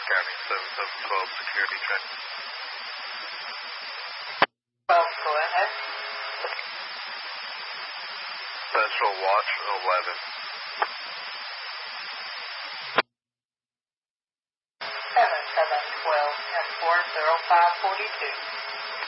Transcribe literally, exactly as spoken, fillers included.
County, seven seven twelve, security check. twelve, go ahead. Central Watch, eleven. seven seven twelve, ten four zero five forty-two.